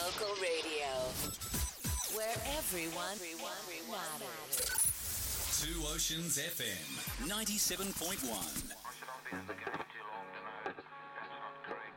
Local radio. Where everyone matters. Two Oceans FM 97.1. I should not be in the game.